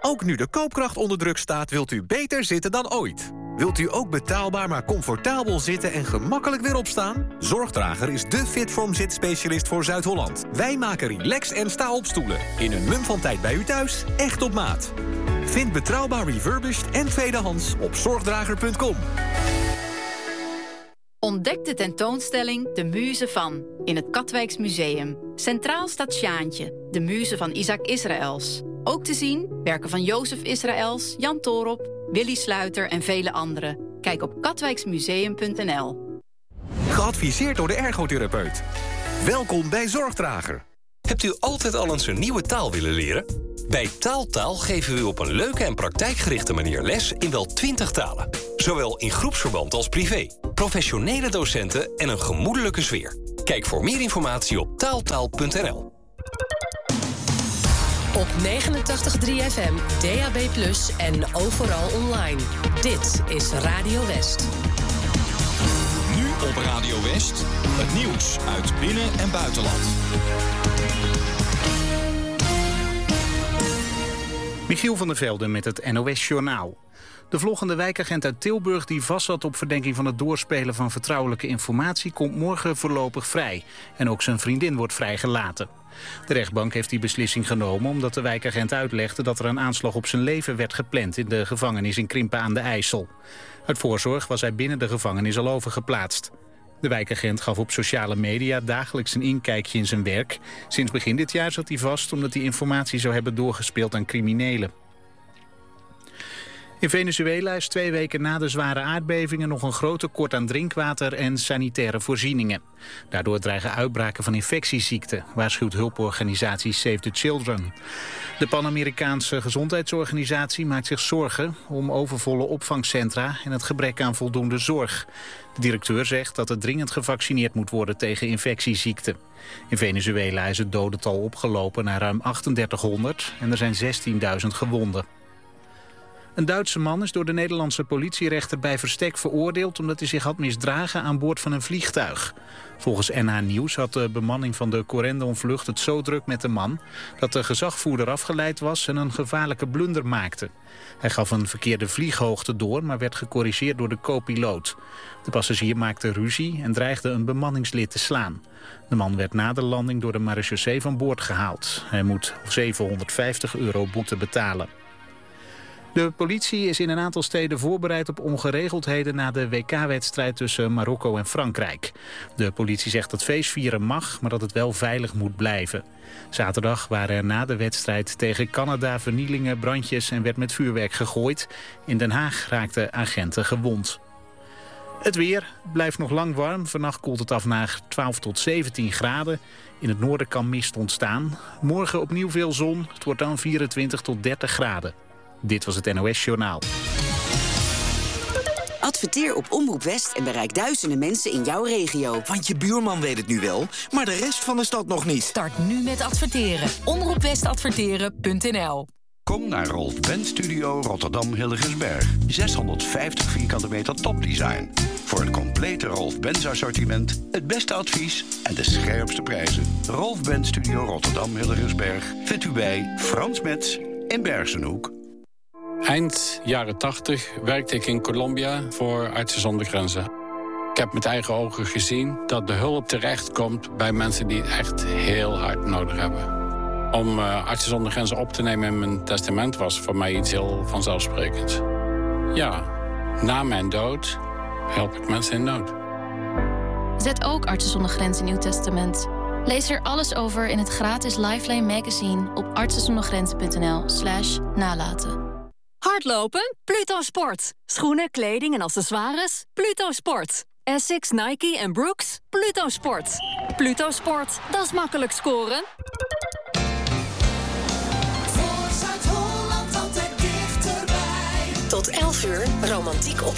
Ook nu de koopkracht onder druk staat, wilt u beter zitten dan ooit. Wilt u ook betaalbaar maar comfortabel zitten en gemakkelijk weer opstaan? Zorgdrager is de Fitform zitspecialist voor Zuid-Holland. Wij maken relax- en sta-opstoelen. In een mum van tijd bij u thuis, echt op maat. Vind betrouwbaar refurbished en tweedehands op zorgdrager.com. Ontdek de tentoonstelling De Muze van in het Katwijks Museum. Centraal staat Sjaantje, de muze van Isaac Israëls. Ook te zien werken van Jozef Israëls, Jan Toorop, Willy Sluiter en vele anderen. Kijk op katwijksmuseum.nl. Geadviseerd door de ergotherapeut. Welkom bij Zorgdrager. Hebt u altijd al eens een nieuwe taal willen leren? Bij Taaltaal geven we u op een leuke en praktijkgerichte manier les in wel 20 talen. Zowel in groepsverband als privé. Professionele docenten en een gemoedelijke sfeer. Kijk voor meer informatie op taaltaal.nl. Op 89.3 FM, DAB+ en overal online. Dit is Radio West. Nu op Radio West, het nieuws uit binnen- en buitenland. Michiel van der Velde met het NOS-journaal. De vloggende wijkagent uit Tilburg die vastzat op verdenking van het doorspelen van vertrouwelijke informatie komt morgen voorlopig vrij. En ook zijn vriendin wordt vrijgelaten. De rechtbank heeft die beslissing genomen omdat de wijkagent uitlegde dat er een aanslag op zijn leven werd gepland in de gevangenis in Krimpen aan de IJssel. Uit voorzorg was hij binnen de gevangenis al overgeplaatst. De wijkagent gaf op sociale media dagelijks een inkijkje in zijn werk. Sinds begin dit jaar zat hij vast omdat hij informatie zou hebben doorgespeeld aan criminelen. In Venezuela is 2 weken na de zware aardbevingen nog een groot tekort aan drinkwater en sanitaire voorzieningen. Daardoor dreigen uitbraken van infectieziekten, waarschuwt hulporganisatie Save the Children. De Pan-Amerikaanse Gezondheidsorganisatie maakt zich zorgen om overvolle opvangcentra en het gebrek aan voldoende zorg. De directeur zegt dat er dringend gevaccineerd moet worden tegen infectieziekten. In Venezuela is het dodental opgelopen naar ruim 3800 en er zijn 16.000 gewonden. Een Duitse man is door de Nederlandse politierechter bij verstek veroordeeld omdat hij zich had misdragen aan boord van een vliegtuig. Volgens NH Nieuws had de bemanning van de Corendon-vlucht het zo druk met de man dat de gezagvoerder afgeleid was en een gevaarlijke blunder maakte. Hij gaf een verkeerde vlieghoogte door, maar werd gecorrigeerd door de co-piloot. De passagier maakte ruzie en dreigde een bemanningslid te slaan. De man werd na de landing door de marechaussee van boord gehaald. Hij moet €750 boete betalen. De politie is in een aantal steden voorbereid op ongeregeldheden na de WK-wedstrijd tussen Marokko en Frankrijk. De politie zegt dat feestvieren mag, maar dat het wel veilig moet blijven. Zaterdag waren er na de wedstrijd tegen Canada vernielingen, brandjes en werd met vuurwerk gegooid. In Den Haag raakten agenten gewond. Het weer blijft nog lang warm. Vannacht koelt het af naar 12 tot 17 graden. In het noorden kan mist ontstaan. Morgen opnieuw veel zon. Het wordt dan 24 tot 30 graden. Dit was het NOS Journaal. Adverteer op Omroep West en bereik duizenden mensen in jouw regio. Want je buurman weet het nu wel, maar de rest van de stad nog niet. Start nu met adverteren. omroepwestadverteren.nl. Kom naar Rolf Benz Studio Rotterdam Hillegersberg. 650 vierkante meter topdesign. Voor het complete Rolf Benz assortiment, het beste advies en de scherpste prijzen. Rolf Benz Studio Rotterdam Hillegersberg vindt u bij Frans Metz in Bergsenhoek. Eind jaren 80 werkte ik in Colombia voor Artsen zonder Grenzen. Ik heb met eigen ogen gezien dat de hulp terechtkomt bij mensen die het echt heel hard nodig hebben. Om Artsen zonder Grenzen op te nemen in mijn testament was voor mij iets heel vanzelfsprekends. Ja, na mijn dood help ik mensen in nood. Zet ook Artsen zonder Grenzen in uw testament. Lees er alles over in het gratis Lifeline magazine op artsenzondergrenzen.nl/nalaten. Hardlopen? Pluto Sport. Schoenen, kleding en accessoires? Pluto Sport. Essex, Nike en Brooks? Pluto Sport. Pluto Sport, dat is makkelijk scoren. Tot 11 uur, romantiek op